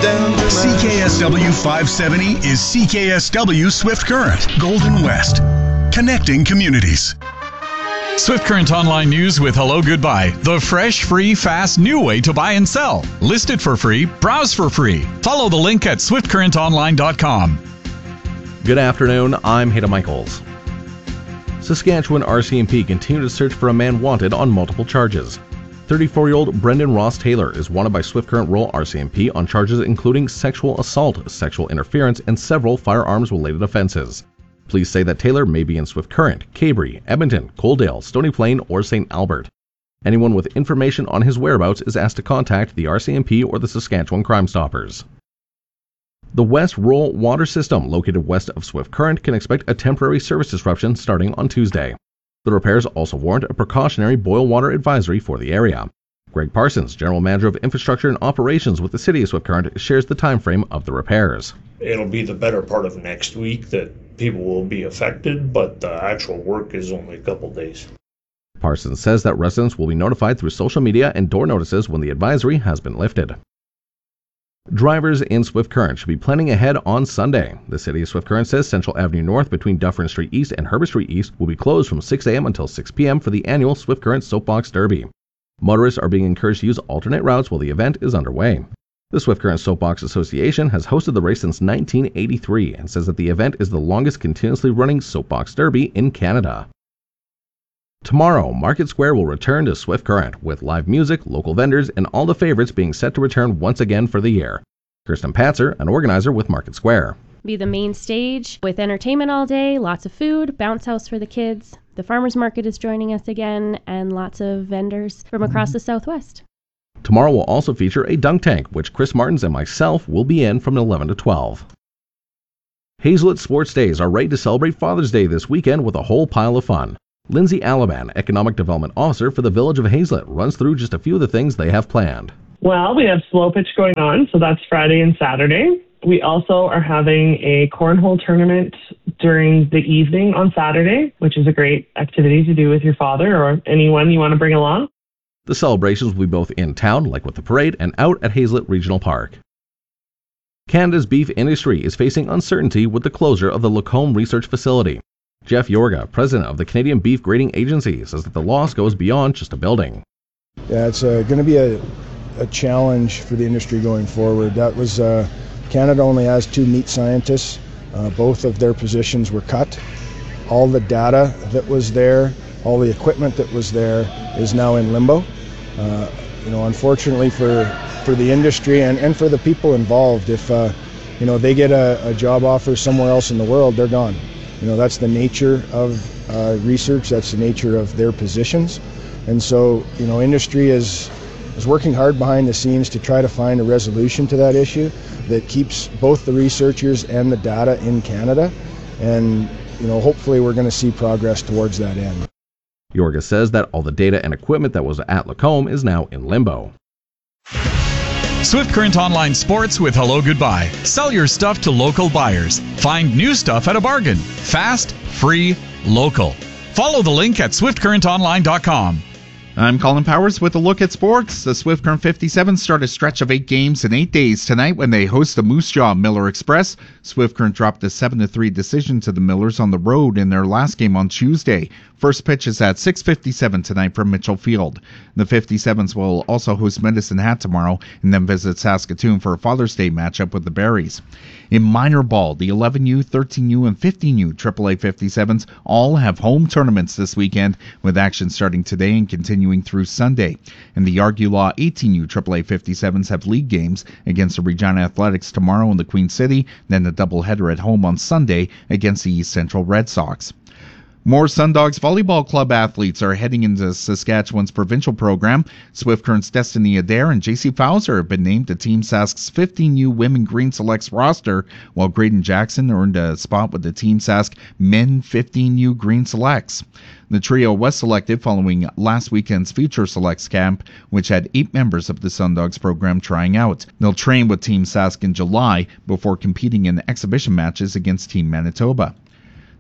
CKSW 570 is CKSW Swift Current, Golden West, connecting communities. Swift Current Online News with Hello Goodbye, the fresh, free, fast, new way to buy and sell. List it for free, browse for free. Follow the link at swiftcurrentonline.com. Good afternoon, I'm Hayden Michaels. Saskatchewan RCMP continue to search for a man wanted on multiple charges. 34-year-old Brendan Ross Taylor is wanted by Swift Current Rural RCMP on charges including sexual assault, sexual interference, and several firearms-related offenses. Police say that Taylor may be in Swift Current, Cabri, Edmonton, Coaldale, Stony Plain, or St. Albert. Anyone with information on his whereabouts is asked to contact the RCMP or the Saskatchewan Crime Stoppers. The West Rural Water System, located west of Swift Current, can expect a temporary service disruption starting on Tuesday. The repairs also warrant a precautionary boil water advisory for the area. Greg Parsons, General Manager of Infrastructure and Operations with the City of Swift Current, shares the time frame of the repairs. It'll be the better part of next week that people will be affected, but the actual work is only a couple days. Parsons says that residents will be notified through social media and door notices when the advisory has been lifted. Drivers in Swift Current should be planning ahead on Sunday. The City of Swift Current says Central Avenue North between Dufferin Street East and Herbert Street East will be closed from 6 a.m. until 6 p.m. for the annual Swift Current Soapbox Derby. Motorists are being encouraged to use alternate routes while the event is underway. The Swift Current Soapbox Association has hosted the race since 1983 and says that the event is the longest continuously running soapbox derby in Canada. Tomorrow, Market Square will return to Swift Current, with live music, local vendors, and all the favorites being set to return once again for the year. Kirsten Patzer, an organizer with Market Square. Be the main stage with entertainment all day, lots of food, bounce house for the kids. The farmers market is joining us again, and lots of vendors from across the Southwest. Tomorrow will also feature a dunk tank, which Chris Martins and myself will be in from 11 to 12. Hazelett Sports Days are ready to celebrate Father's Day this weekend with a whole pile of fun. Lindsay Alaban, Economic Development Officer for the Village of Hazelett, runs through just a few of the things they have planned. Well, we have slow pitch going on, so that's Friday and Saturday. We also are having a cornhole tournament during the evening on Saturday, which is a great activity to do with your father or anyone you want to bring along. The celebrations will be both in town, like with the parade, and out at Hazelett Regional Park. Canada's beef industry is facing uncertainty with the closure of the Lacombe Research Facility. Jeff Yorga, president of the Canadian Beef Grading Agency, says that the loss goes beyond just a building. Yeah, it's going to be a challenge for the industry going forward. That was Canada only has 2 meat scientists. Both of their positions were cut. All the data that was there, all the equipment that was there is now in limbo. Unfortunately for the industry and for the people involved, if they get a job offer somewhere else in the world, they're gone. That's the nature of research, that's the nature of their positions. And so, industry is working hard behind the scenes to try to find a resolution to that issue that keeps both the researchers and the data in Canada. And, hopefully we're going to see progress towards that end. Yorga says that all the data and equipment that was at Lacombe is now in limbo. Swift Current Online Sports with Hello Goodbye. Sell your stuff to local buyers. Find new stuff at a bargain. Fast, free, local. Follow the link at swiftcurrentonline.com. I'm Colin Powers with a look at sports. The Swift Current 57 start a stretch of 8 games in 8 days tonight when they host the Moose Jaw Miller Express. Swift Current dropped a 7-3 decision to the Millers on the road in their last game on Tuesday. First pitch is at 6:57 tonight from Mitchell Field. The 57s will also host Medicine Hat tomorrow and then visit Saskatoon for a Father's Day matchup with the Berries. In minor ball, the 11U, 13U, and 15U AAA 57s all have home tournaments this weekend, with action starting today and continuing through Sunday. And the Argulaw 18U AAA 57s have league games against the Regina Athletics tomorrow in the Queen City, then a doubleheader at home on Sunday against the East Central Red Sox. More Sundogs Volleyball Club athletes are heading into Saskatchewan's provincial program. Swift Current's Destiny Adair and JC Fowler have been named to Team Sask's 15U Women Green Selects roster, while Graydon Jackson earned a spot with the Team Sask Men 15U Green Selects. The trio was selected following last weekend's Future Selects camp, which had 8 members of the Sundogs program trying out. They'll train with Team Sask in July before competing in exhibition matches against Team Manitoba.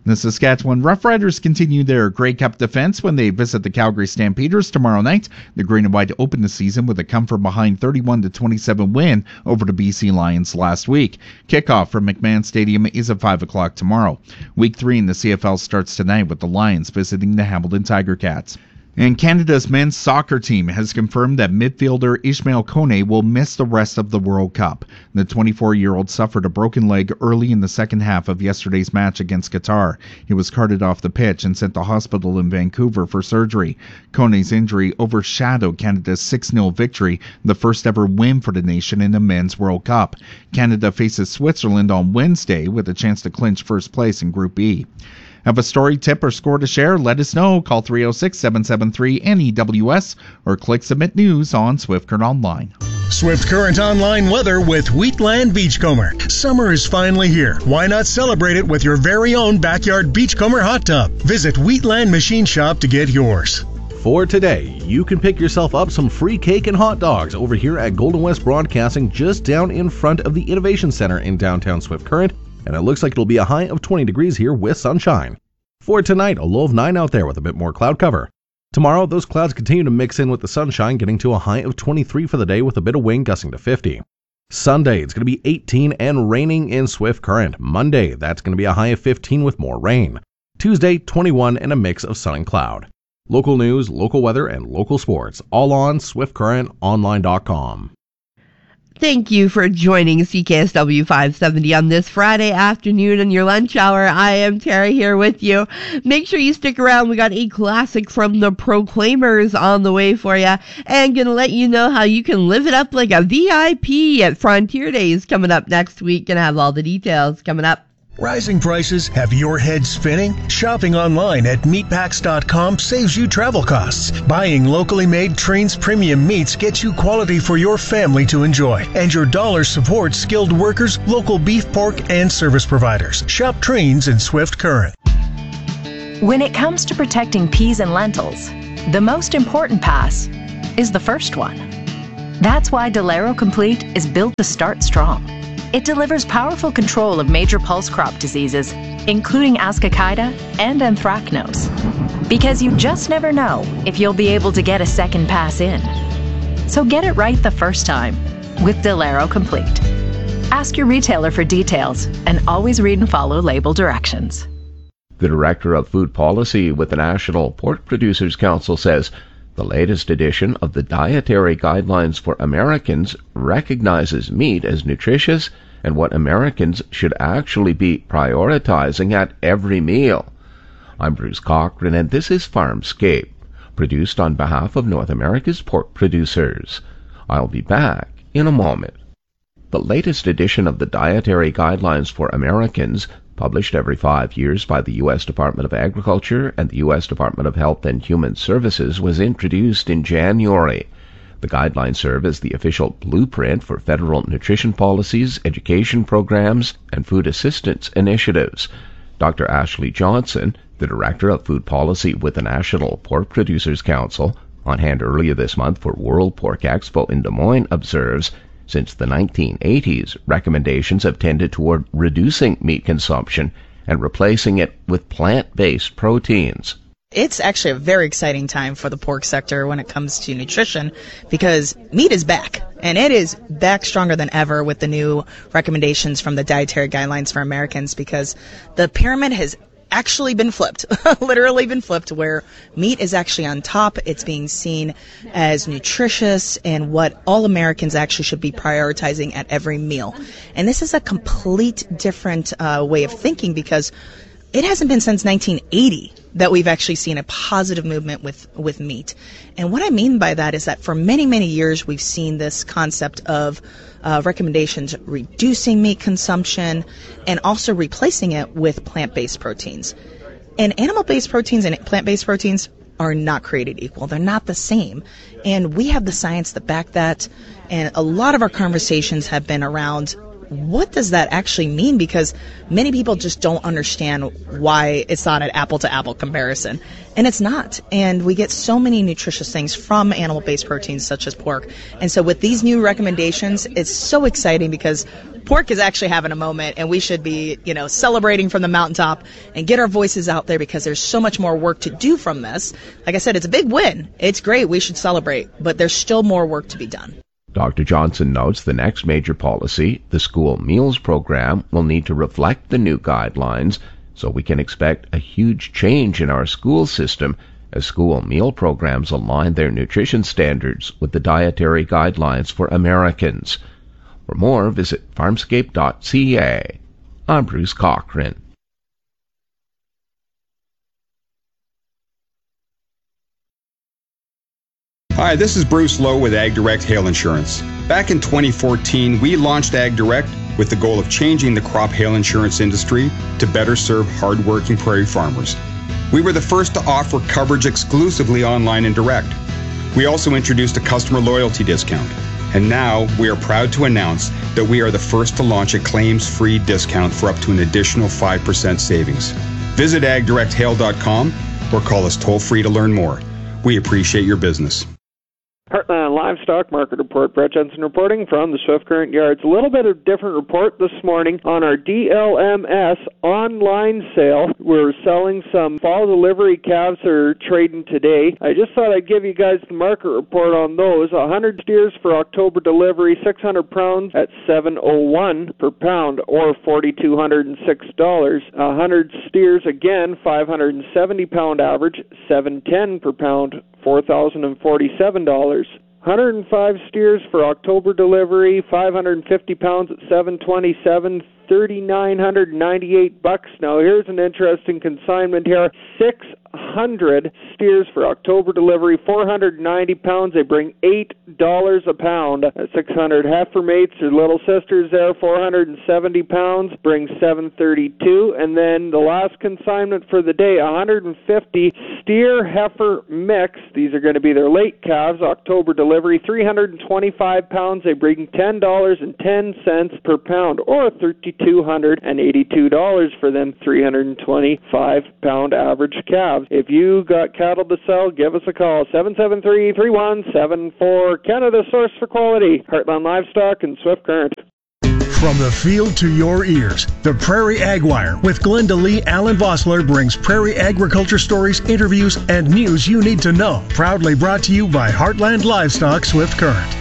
The Saskatchewan Roughriders continue their Grey Cup defense when they visit the Calgary Stampeders tomorrow night. The Green and White open the season with a come-from-behind 31-27 win over the BC Lions last week. Kickoff from McMahon Stadium is at 5 o'clock tomorrow. Week 3 in the CFL starts tonight with the Lions visiting the Hamilton Tiger Cats. And Canada's men's soccer team has confirmed that midfielder Ishmael Kone will miss the rest of the World Cup. The 24-year-old suffered a broken leg early in the second half of yesterday's match against Qatar. He was carted off the pitch and sent to hospital in Vancouver for surgery. Kone's injury overshadowed Canada's 6-0 victory, the first ever win for the nation in the men's World Cup. Canada faces Switzerland on Wednesday with a chance to clinch first place in Group E. Have a story, tip, or score to share? Let us know. Call 306-773-NEWS or click Submit News on Swift Current Online. Swift Current Online weather with Wheatland Beachcomber. Summer is finally here. Why not celebrate it with your very own backyard Beachcomber hot tub? Visit Wheatland Machine Shop to get yours. For today, you can pick yourself up some free cake and hot dogs over here at Golden West Broadcasting, just down in front of the Innovation Center in downtown Swift Current. And it looks like it'll be a high of 20 degrees here with sunshine. For tonight, a low of 9 out there with a bit more cloud cover. Tomorrow, those clouds continue to mix in with the sunshine, getting to a high of 23 for the day with a bit of wind gusting to 50. Sunday, it's going to be 18 and raining in Swift Current. Monday, that's going to be a high of 15 with more rain. Tuesday, 21 and a mix of sun and cloud. Local news, local weather, and local sports, all on SwiftCurrentOnline.com. Thank you for joining CKSW 570 on this Friday afternoon in your lunch hour. I am Tara here with you. Make sure you stick around. We got a classic from the Proclaimers on the way for you, and gonna let you know how you can live it up like a VIP at Frontier Days coming up next week. Gonna have all the details coming up. Rising prices have your head spinning? Shopping online at meatpacks.com saves you travel costs. Buying locally made Trains premium meats gets you quality for your family to enjoy. And your dollar supports skilled workers, local beef, pork, and service providers. Shop Trains in Swift Current. When it comes to protecting peas and lentils, the most important pass is the first one. That's why Delero Complete is built to start strong. It delivers powerful control of major pulse crop diseases, including Ascochyta and Anthracnose. Because you just never know if you'll be able to get a second pass in. So get it right the first time with Delero Complete. Ask your retailer for details and always read and follow label directions. The Director of Food Policy with the National Pork Producers Council says the latest edition of the Dietary Guidelines for Americans recognizes meat as nutritious and what Americans should actually be prioritizing at every meal. I'm Bruce Cochran, and this is Farmscape, produced on behalf of North America's pork producers. I'll be back in a moment. The latest edition of the Dietary Guidelines for Americans, published every 5 years by the U.S. Department of Agriculture and the U.S. Department of Health and Human Services, was introduced in January. The guidelines serve as the official blueprint for federal nutrition policies, education programs, and food assistance initiatives. Dr. Ashley Johnson, the Director of Food Policy with the National Pork Producers Council, on hand earlier this month for World Pork Expo in Des Moines, observes, since the 1980s, recommendations have tended toward reducing meat consumption and replacing it with plant-based proteins. It's actually a very exciting time for the pork sector when it comes to nutrition, because meat is back, and it is back stronger than ever with the new recommendations from the Dietary Guidelines for Americans, because the pyramid has actually been flipped, literally been flipped, where meat is actually on top. It's being seen as nutritious and what all Americans actually should be prioritizing at every meal. And this is a complete different way of thinking, because it hasn't been since 1980 that we've actually seen a positive movement with meat. And what I mean by that is that for many, many years we've seen this concept of recommendations reducing meat consumption and also replacing it with plant-based proteins. And animal-based proteins and plant-based proteins are not created equal. They're not the same. And we have the science that back that. And a lot of our conversations have been around what does that actually mean? Because many people just don't understand why it's not an apple-to-apple comparison. And it's not. And we get so many nutritious things from animal-based proteins such as pork. And so with these new recommendations, it's so exciting because pork is actually having a moment, and we should be, celebrating from the mountaintop and get our voices out there because there's so much more work to do from this. Like I said, it's a big win. It's great. We should celebrate, but there's still more work to be done. Dr. Johnson notes the next major policy, the school meals program, will need to reflect the new guidelines, so we can expect a huge change in our school system as school meal programs align their nutrition standards with the dietary guidelines for Americans. For more, visit farmscape.ca. I'm Bruce Cochran. Hi, this is Bruce Lowe with AgDirect Hail Insurance. Back in 2014, we launched AgDirect with the goal of changing the crop hail insurance industry to better serve hardworking prairie farmers. We were the first to offer coverage exclusively online and direct. We also introduced a customer loyalty discount. And now we are proud to announce that we are the first to launch a claims-free discount for up to an additional 5% savings. Visit agdirecthail.com or call us toll-free to learn more. We appreciate your business. Heartland Livestock Market Report. Brett Jensen reporting from the Swift Current Yards. A little bit of different report this morning on our DLMS online sale. We're selling some fall delivery calves that are trading today. I just thought I'd give you guys the market report on those. 100 steers for October delivery, 600 pounds at $7.01 per pound or $4,206. 100 steers again, 570 pound average, $7.10 per pound, $4,047. 105 steers for October delivery, 550 pounds at $727, $3,998. Now here's an interesting consignment here. 600 steers for October delivery, 490 pounds. They bring $8 a pound. 600 heifer mates or little sisters there, 470 pounds, bring $732. And then the last consignment for the day, 150 steer heifer mix. These are going to be their late calves. October delivery, 325 pounds. They bring $10.10 per pound or $3,282 for them 325 pound average calves. If you got cattle to sell, give us a call. 773-3174. Canada Source for Quality. Heartland Livestock and Swift Current. From the field to your ears, the Prairie Ag Wire with Glenda Lee Allen Vossler brings prairie agriculture stories, interviews, and news you need to know. Proudly brought to you by Heartland Livestock Swift Current.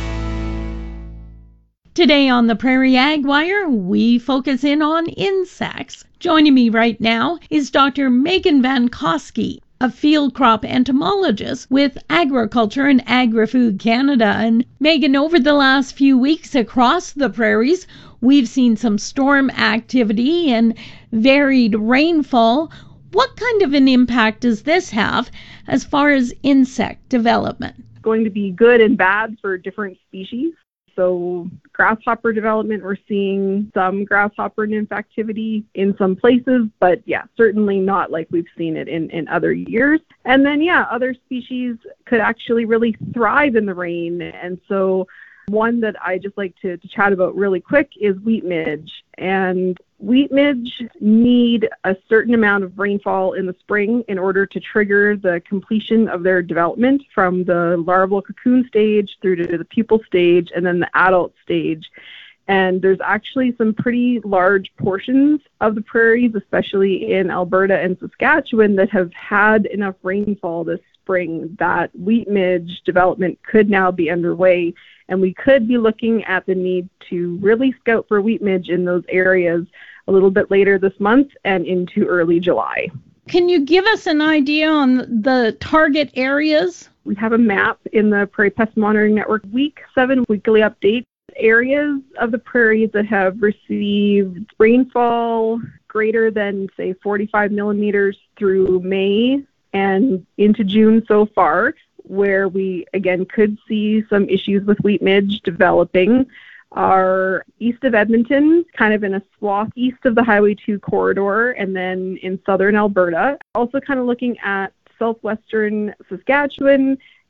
Today on the Prairie Ag Wire, we focus in on insects. Joining me right now is Dr. Megan Van Koski, a field crop entomologist with Agriculture and Agri-Food Canada. And Megan, over the last few weeks across the prairies, we've seen some storm activity and varied rainfall. What kind of an impact does this have as far as insect development? It's going to be good and bad for different species. So grasshopper development, we're seeing some grasshopper nymph activity in some places, but certainly not like we've seen it in other years. And then, other species could actually really thrive in the rain. And so one that I just like to chat about really quick is wheat midge. And wheat midge need a certain amount of rainfall in the spring in order to trigger the completion of their development from the larval cocoon stage through to the pupal stage and then the adult stage. And there's actually some pretty large portions of the prairies, especially in Alberta and Saskatchewan, that have had enough rainfall this spring that wheat midge development could now be underway. And we could be looking at the need to really scout for wheat midge in those areas a little bit later this month and into early July. Can you give us an idea on the target areas? We have a map in the Prairie Pest Monitoring Network Week 7 weekly update. Areas of the prairies that have received rainfall greater than, say, 45 millimeters through May and into June so far, where we, again, could see some issues with wheat midge developing, are east of Edmonton, kind of in a swath east of the Highway 2 corridor, and then in southern Alberta. Also kind of looking at southwestern Saskatchewan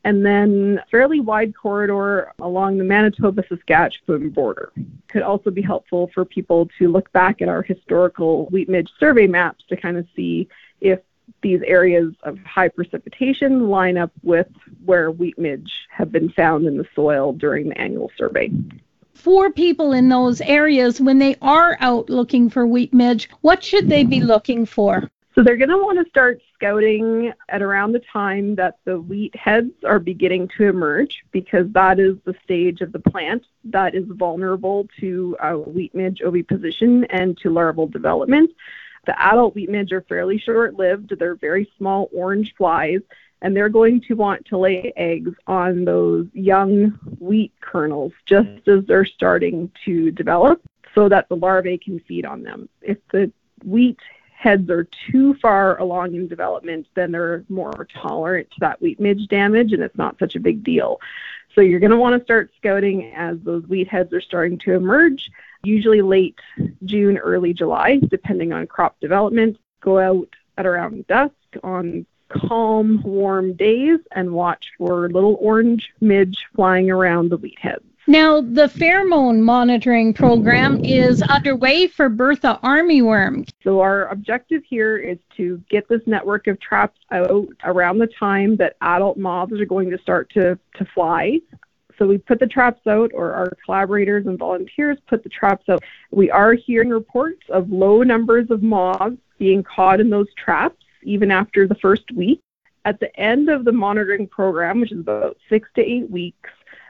and then a fairly wide corridor along the Manitoba-Saskatchewan border. Could also be helpful for people to look back at our historical wheat midge survey maps to kind of see if these areas of high precipitation line up with where wheat midge have been found in the soil during the annual survey. For people in those areas, when they are out looking for wheat midge, what should they be looking for? So they're going to want to start scouting at around the time that the wheat heads are beginning to emerge, because that is the stage of the plant that is vulnerable to wheat midge oviposition and to larval development. The adult wheat midge are fairly short-lived. They're very small orange flies, and they're going to want to lay eggs on those young wheat kernels just as they're starting to develop so that the larvae can feed on them. If the wheat heads are too far along in development, then they're more tolerant to that wheat midge damage, and it's not such a big deal. So you're going to want to start scouting as those wheat heads are starting to emerge, usually late June, early July, depending on crop development. Go out at around dusk on calm, warm days and watch for little orange midge flying around the wheat heads. Now, the pheromone monitoring program is underway for Bertha armyworm. So our objective here is to get this network of traps out around the time that adult moths are going to start to fly. So we put the traps out, or our collaborators and volunteers put the traps out. We are hearing reports of low numbers of moths being caught in those traps, even after the first week. At the end of the monitoring program, which is about 6 to 8 weeks,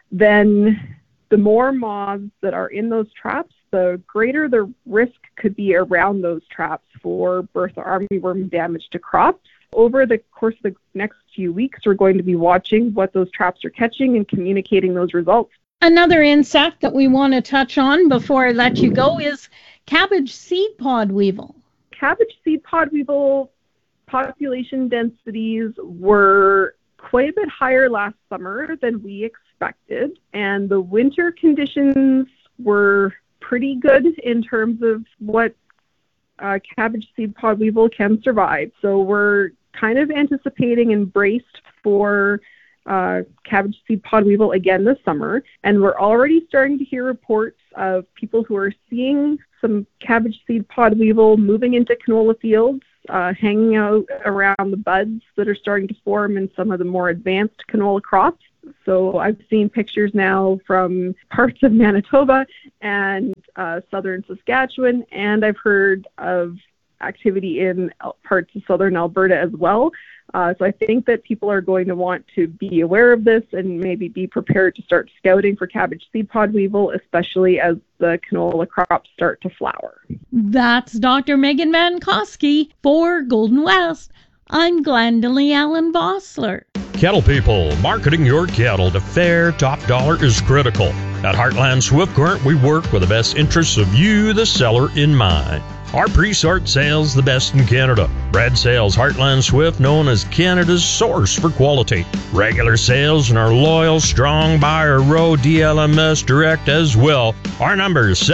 then the more moths that are in those traps, the greater the risk could be around those traps for Bertha armyworm damage to crops. Over the course of the next few weeks, we're going to be watching what those traps are catching and communicating those results. Another insect that we want to touch on before I let you go is cabbage seed pod weevil. Cabbage seed pod weevil population densities were quite a bit higher last summer than we expected, and the winter conditions were pretty good in terms of what cabbage seed pod weevil can survive. So we're kind of anticipating and braced for cabbage seed pod weevil again this summer, and we're already starting to hear reports of people who are seeing some cabbage seed pod weevil moving into canola fields, hanging out around the buds that are starting to form in some of the more advanced canola crops. So I've seen pictures now from parts of Manitoba and southern Saskatchewan, and I've heard of activity in parts of southern Alberta as well. So I think that people are going to want to be aware of this and maybe be prepared to start scouting for cabbage seed pod weevil, especially as the canola crops start to flower. That's Dr. Megan Van Koski for Golden West. I'm Glendalee Allen Vossler. Cattle people, marketing your cattle to fair top dollar is critical. At Heartland Swift Current, we work with the best interests of you, the seller, in mind. Our pre-sort sales the best in Canada. Bred sales Heartland Swift, known as Canada's source for quality. Regular sales and our loyal, strong buyer row DLMS Direct as well. Our number is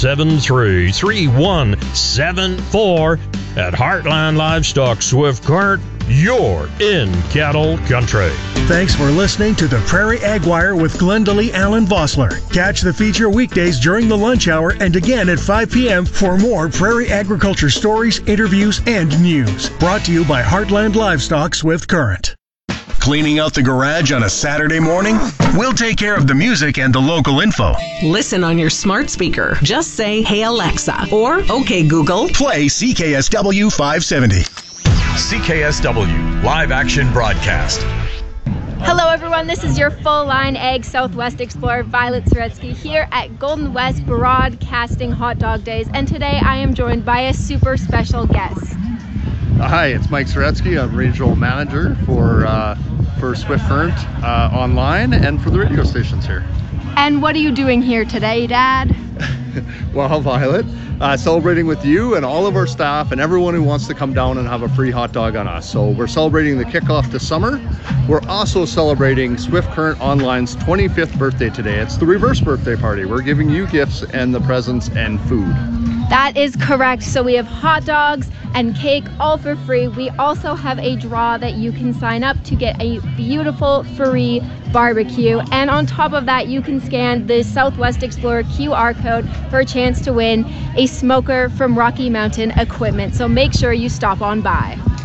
773-3174. At Heartland Livestock Swift Current, you're in cattle country. Thanks for listening to the Prairie Ag Wire with Glendalee Allen Vossler. Catch the feature weekdays during the lunch hour and again at 5 p.m. for more prairie agriculture stories, interviews, and news. Brought to you by Heartland Livestock Swift Current. Cleaning out the garage on a Saturday morning? We'll take care of the music and the local info. Listen on your smart speaker. Just say, "Hey Alexa," or "Okay Google." Play CKSW 570. CKSW Live Action Broadcast. Hello everyone, this is your Full Line Ag Southwest Explorer Violet Soretsky here at Golden West Broadcasting Hot Dog Days, and today I am joined by a super special guest. Hi, it's Mike Soretsky. I'm regional manager for Swift Current online and for the radio stations here. And what are you doing here today, Dad? Well, Violet, celebrating with you and all of our staff and everyone who wants to come down and have a free hot dog on us. So we're celebrating the kickoff to summer. We're also celebrating Swift Current Online's 25th birthday today. It's the reverse birthday party. We're giving you gifts and the presents and food. That is correct. So we have hot dogs and cake, all for free. We also have a draw that you can sign up to get a beautiful free barbecue. And on top of that, you can scan the Southwest Explorer QR code for a chance to win a smoker from Rocky Mountain Equipment. So make sure you stop on by.